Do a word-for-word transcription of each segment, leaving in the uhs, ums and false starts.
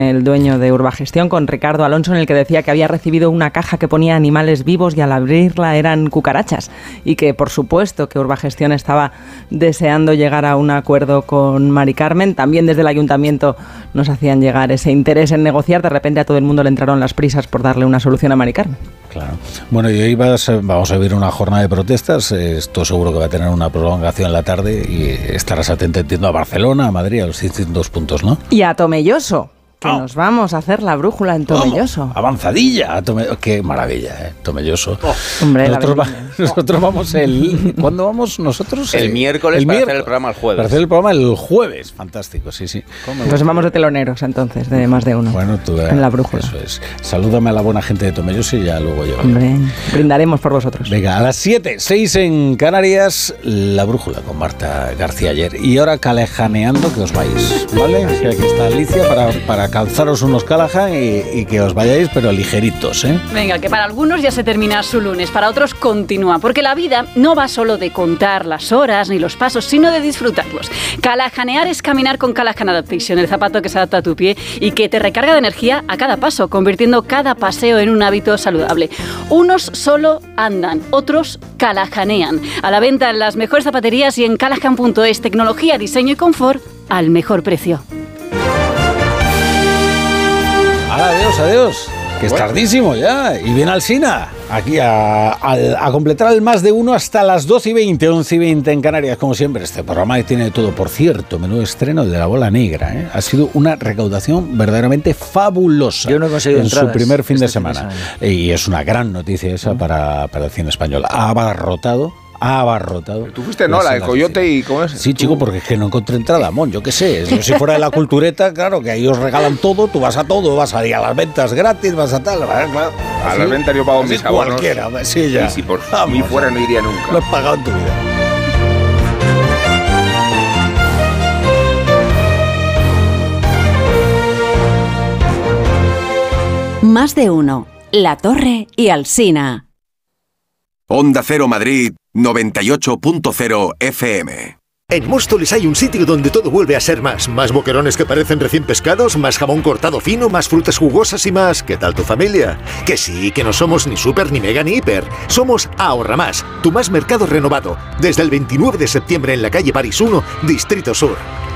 el dueño de Urbagestión, con Ricardo Alonso, en el que decía que había recibido una caja que ponía animales vivos y al abrirla eran cucarachas, y que por supuesto que Urbagestión estaba deseando llegar a un acuerdo con Mari Carmen. También desde el ayuntamiento nos hacían llegar ese interés en negociar. De repente a todo el mundo le entraron las prisas por darle una solución a Mari Carmen. Claro. Bueno, y hoy vas, vamos a vivir una jornada de protestas. Esto seguro que va a tener una prolongación en la tarde y estarás atento, entiendo, a Barcelona, a Madrid, a los distintos puntos, ¿no? Y a Tomelloso. Que oh. nos vamos a hacer la brújula en Tomelloso. ¿Cómo? Avanzadilla. Tome... Qué maravilla, ¿eh? Tomelloso. Oh. Hombre, nosotros, va... nosotros vamos el... ¿Cuándo vamos nosotros? El miércoles el para miércoles. hacer el programa el jueves. Para hacer el programa el jueves. Fantástico, sí, sí. Nos vamos de teloneros entonces, de más de uno. Bueno, tú... En la brújula. Eso es. Salúdame a la buena gente de Tomelloso y ya luego yo. Hombre, brindaremos por vosotros. Venga, a las siete, seis en Canarias, la brújula con Marta García ayer. Y ahora calejaneando que os vais, ¿vale? Así que aquí está Alicia para, para calzaros unos Callahan y, y que os vayáis, pero ligeritos, ¿eh? Venga, que para algunos ya se termina su lunes, para otros continúa, porque la vida no va solo de contar las horas ni los pasos, sino de disfrutarlos. Callahanear es caminar con Callahan Adaptation, el zapato que se adapta a tu pie y que te recarga de energía a cada paso, convirtiendo cada paseo en un hábito saludable. Unos solo andan, otros callahanean. A la venta en las mejores zapaterías y en callahan punto es, tecnología, diseño y confort al mejor precio. Adiós, adiós, que es tardísimo ya, y viene Alsina, aquí a, a, a completar el más de uno hasta las doce y veinte, once y veinte en Canarias, como siempre. Este programa que tiene de todo, por cierto, menudo estreno de La Bola Negra, ¿eh? Ha sido una recaudación verdaderamente fabulosa. Yo no he conseguido en entradas su primer fin de este semana, fin de semana. Y es una gran noticia esa para, para el cine español. Ha abarrotado Ha abarrotado. Pero tú fuiste, ¿no? La de Coyote y ¿cómo es? Sí, chico, porque es que no encontré entrada, mon, yo qué sé. Yo, si fuera de la cultureta, claro, que ahí os regalan todo, tú vas a todo, vas a ir a las ventas gratis, vas a tal, claro. A las ventas yo pago mis abonos. Cualquiera, sí, ya. Y si por Vamos, mí fuera no iría nunca. Lo has pagado en tu vida. Más de uno. La Torre y Alsina. Onda Cero Madrid, noventa y ocho punto cero F M. En Móstoles hay un sitio donde todo vuelve a ser más. Más boquerones que parecen recién pescados, más jamón cortado fino, más frutas jugosas y más... ¿Qué tal tu familia? Que sí, que no somos ni súper, ni mega, ni hiper. Somos Ahorra Más, tu más mercado renovado. Desde el veintinueve de septiembre en la calle París uno, Distrito Sur.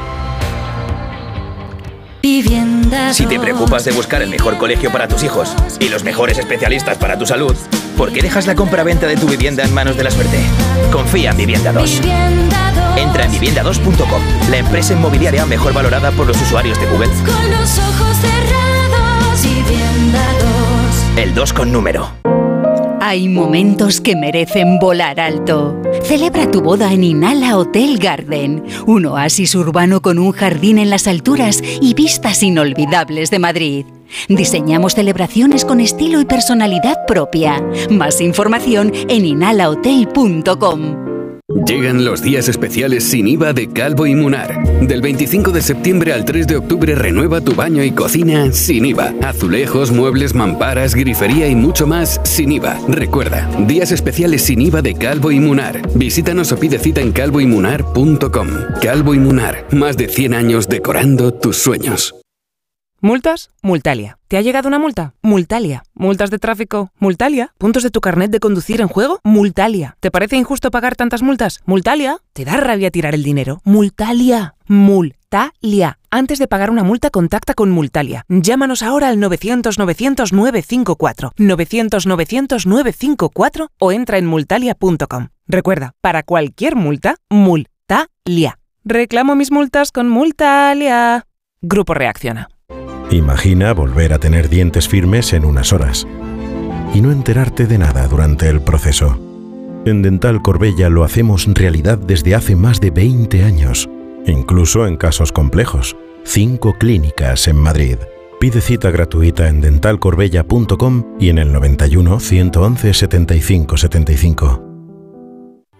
Si te preocupas de buscar el mejor colegio para tus hijos y los mejores especialistas para tu salud, ¿por qué dejas la compra-venta de tu vivienda en manos de la suerte? Confía en Vivienda dos. Entra en vivienda dos punto com, la empresa inmobiliaria mejor valorada por los usuarios de Google. Con los ojos cerrados, Vivienda dos. El dos con número. Hay momentos que merecen volar alto. Celebra tu boda en Inala Hotel Garden, un oasis urbano con un jardín en las alturas y vistas inolvidables de Madrid. Diseñamos celebraciones con estilo y personalidad propia. Más información en inala hotel punto com. Llegan los días especiales sin I V A de Calvo y Munar. Del veinticinco de septiembre al tres de octubre renueva tu baño y cocina sin I V A. Azulejos, muebles, mamparas, grifería y mucho más sin I V A. Recuerda, días especiales sin I V A de Calvo y Munar. Visítanos o pide cita en calvo y munar punto com. Calvo y Munar, más de cien años decorando tus sueños. ¿Multas? Multalia. ¿Te ha llegado una multa? Multalia. ¿Multas de tráfico? Multalia. ¿Puntos de tu carnet de conducir en juego? Multalia. ¿Te parece injusto pagar tantas multas? Multalia. ¿Te da rabia tirar el dinero? Multalia. Multalia. Antes de pagar una multa, contacta con Multalia. Llámanos ahora al novecientos novecientos novecientos cincuenta y cuatro, novecientos novecientos novecientos cincuenta y cuatro o entra en multalia punto com. Recuerda, para cualquier multa, Multalia. Reclamo mis multas con Multalia. Grupo Reacciona. Imagina volver a tener dientes firmes en unas horas y no enterarte de nada durante el proceso. En Dental Corbella lo hacemos realidad desde hace más de veinte años, incluso en casos complejos. Cinco clínicas en Madrid. Pide cita gratuita en dental corbella punto com y en el noventa y uno, ciento once, setenta y cinco setenta y cinco.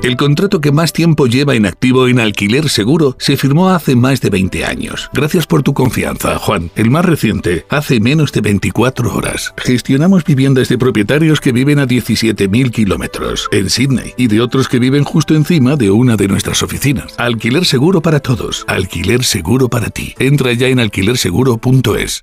El contrato que más tiempo lleva en activo en Alquiler Seguro se firmó hace más de veinte años. Gracias por tu confianza, Juan. El más reciente, hace menos de veinticuatro horas. Gestionamos viviendas de propietarios que viven a diecisiete mil kilómetros en Sydney y de otros que viven justo encima de una de nuestras oficinas. Alquiler Seguro para todos. Alquiler Seguro para ti. Entra ya en alquiler seguro punto es.